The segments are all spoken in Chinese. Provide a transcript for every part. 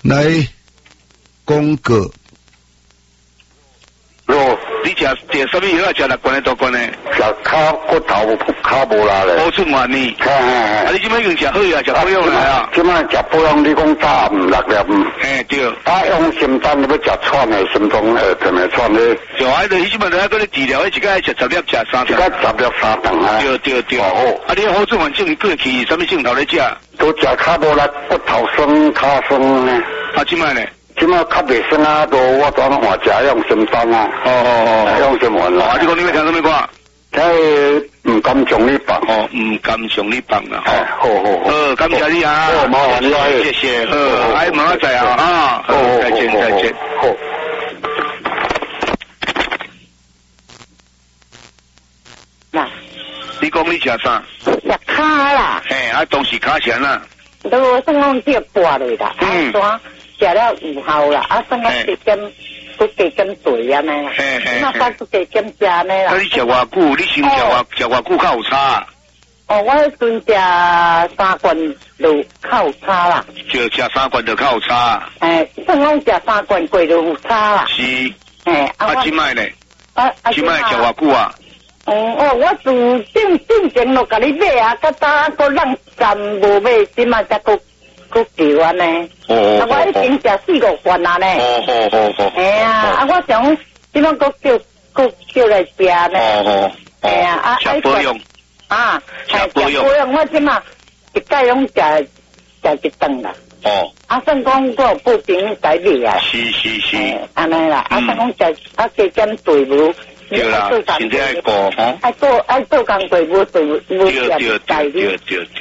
来广告。 你食什么药啊？食六罐的多罐的？ 食脚骨头脚无力咧。 好出蛮呢。 啊， 你即摆用食好药，食保养来啊？ 即摆食保养，你讲早唔六粒。 对。 用心丹你要食串的，心中甜的串的。 就迄个，伊即摆在嗰啲治疗，一个食10粒，食3顿。 一个10粒3顿啊。 对。好。你好出蛮症过去什么镜头咧食？ 都食脚无力，骨头酸，脚酸呢。 即摆呢？ 即马较袂酸啊，都我转换食用心丹啊。用心丸啊。 你讲你要听什么歌？ 听唔敢将你放。 唔敢将你放啊。 好。 感谢你啊。 麻烦你啊。 谢谢。哎，麻烦再啊。再见。 好。 嗱， 你讲你食啥？ 食卡啦。 当时卡钱啦。 都算讲只拨落啦，食了有效啦，算讲加减对啊呢，那加减食呢啦。 你食偌久？你先食偌久较有差？ 我迄阵食3罐就较有差啦。 就食3罐就较有差。 算讲食3罐过就有差啦。 是。即摆呢？即摆食偌久啊？ 我自正前就甲你买啊，甲早个人暂无买，即摆才个叫安尼。我已经食4、5罐啊呢。我想即摆个叫来食呢。 食保养。 食保养，我即摆一概拢食一顿啦。算讲我不平改变啊。 是。 安尼啦，算讲食加减对无。 对啦，身体爱顾吼。 爱做工作无食大力。对。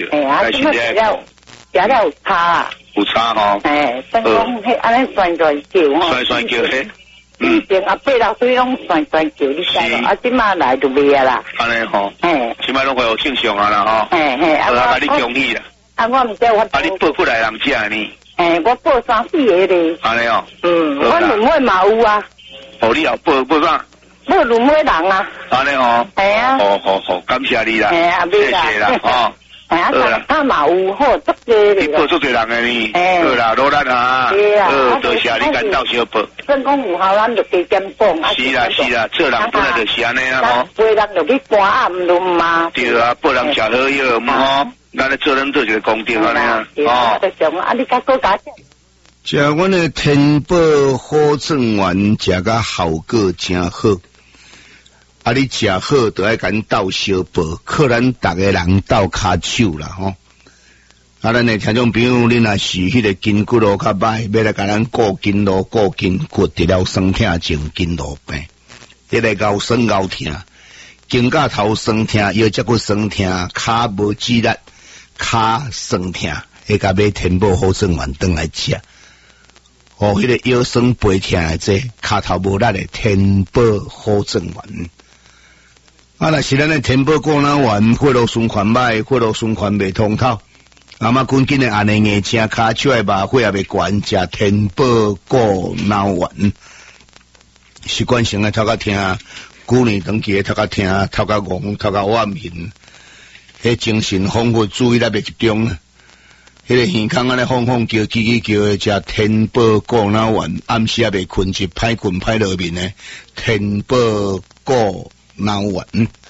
食了有差啊。 有差吼。 算讲迄安尼酸叫吼。 酸叫嘿。 以前8、6岁拢酸叫，你知无？即马来就袂啊啦。 安尼吼。即马拢会有正常啊啦吼。甲你恭喜啦。 我毋知我。 你报过来人食呢？ 我报3、4个咧。 安尼哦。 我2位嘛有啊。 你也报啥？ 报2位人啊。 安尼哦。好，感谢你啦。谢谢啦， 他嘛有好足个。 你报足侪人个呢？好啦，罗咱啊。多谢你感到小报。 算讲有效，咱就加减讲。 是啦，做人本来就是安尼啊吼。 陪人就去搬暗路嘛。 对啊，报人食好药嘛吼，咱咧做人做一个公德安尼啊。 你甲国家。 食阮的天宝好正丸，食甲效果真好。你食好，就爱甲斗小报，靠咱逐个人斗骹手啦吼。咱的听众朋友，你若是迄个筋骨路较歹，要来甲咱顾筋路、顾筋骨，除了酸痛症、筋路病，迄个腰酸腰痛、肩胛头酸痛、腰脊骨酸痛、骹无肌力、骹酸痛，会甲买天宝好正丸顿来食。迄个腰酸背痛的这骹头无力的天宝好正丸。若是咱的天宝果脑丸，血路循环歹，血路循环袂通透，紧紧的安尼硬正骹手的麻血也袂悬，食天宝果脑丸。习惯性的头壳痛，旧年长期的头壳痛，头壳戆，头壳歪面，迄精神恍惚，注意力袂集中。迄个耳孔安尼晃晃叫，叽叽叫的，食天宝果脑丸，暗时也袂困去，歹困歹落面的天宝果脑丸。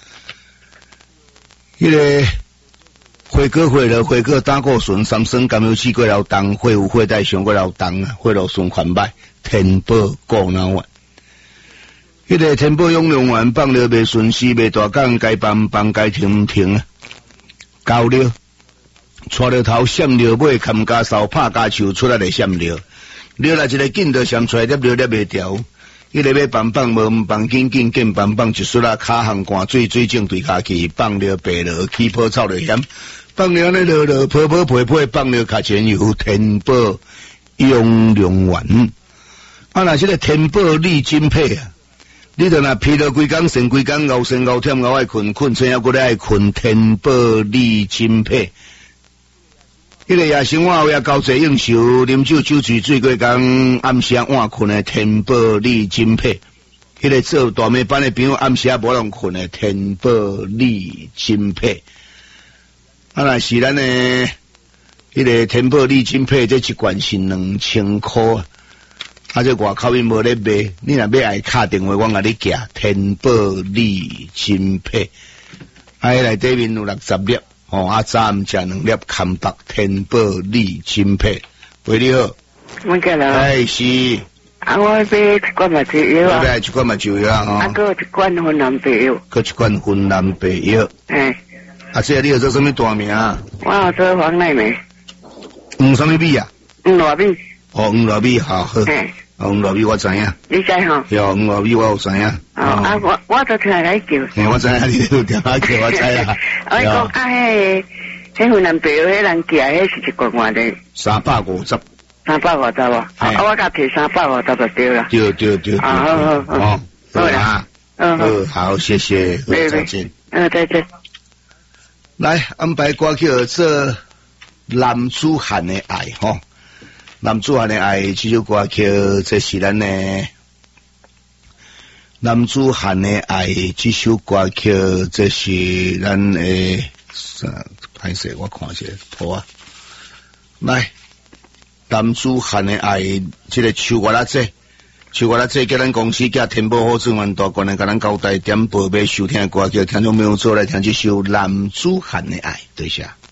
迄个火锅火了，火锅胆固醇、三酸甘油酯过劳重，血有血带上过劳重，血路循环歹，天宝果脑丸。迄个天宝养龙丸放了袂顺时，袂大讲，该放该停停啊，高了。带了头闪了尾，砍加扫拍加手出来就闪了，了来一个劲就闪出来，了袂调。迄个要放无放紧放一束啊，骹项汗水正对下去，放了白了起泡草就险，放了呢落泡皮放了卡前有天宝养龙丸。若是个天宝利金配啊，你着若疲劳规工神规工熬神熬忝熬爱困醒还过来爱困，天宝利金配。迄个夜生活后也交济应酬，啉酒酒醉醉过工，暗时晚困的天宝利金配。迄个做大妹班的朋友暗时无人困的天宝利金配。若是咱的迄个天宝丽金配这一罐是2000块啊，这外口伊无咧卖，你若要爱敲电话，我甲你寄天宝丽金配，啊，内底面有60粒，啊，早暗食2粒康北天宝丽金配，喂，你好， 我过来， 哎是， 啊，我买一罐麻醉药啊， 买一罐麻醉药啊， 啊，搁一罐云南白药， 搁一罐云南白药，啊，这你有做什么大名啊？ 我有做黄奶奶， 什么米啊？ 黄糯米， 黄糯米，好，黄糯米我知影， 你知吼？ 对，黄糯米我有知影。 啊，我都听来叫。 我知影你有听来叫，我知啦。 我讲迄云南白药，迄人寄，迄是一罐偌的 ？350。 350哦。啊，我甲摕350就对啦。 对。好啦。好，谢谢，再见。 再见。 来安排歌曲做男子汉的爱吼，男子汉的爱这首歌曲，这是咱的男子汉的爱这首歌曲，这是咱的歹势我看一下图啊，来男子汉的爱这个唱我啦这。像我啦，这叫咱公司叫天宝好生源大官来甲咱交代点报买收听的歌曲，听众朋友做来听这首男子汉的爱，对下。